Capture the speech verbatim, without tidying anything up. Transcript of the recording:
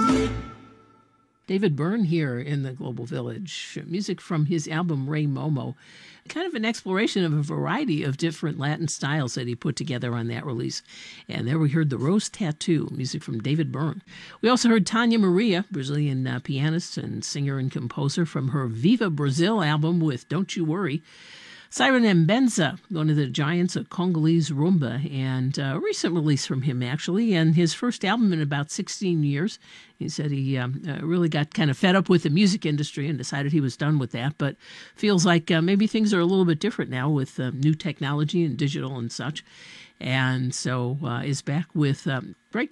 David Byrne here in the Global Village. Music from his album Ray Momo. Kind of an exploration of a variety of different Latin styles that he put together on that release. And there we heard The Rose Tattoo, music from David Byrne. We also heard Tania Maria, Brazilian uh, pianist and singer and composer, from her Viva Brazil album with Don't You Worry. Siren Mbenza, one of the giants of Congolese rumba, and a recent release from him, actually, and his first album in about sixteen years. He said he um, uh, really got kind of fed up with the music industry and decided he was done with that, but feels like uh, maybe things are a little bit different now with uh, new technology and digital and such. And so uh, is back with um, great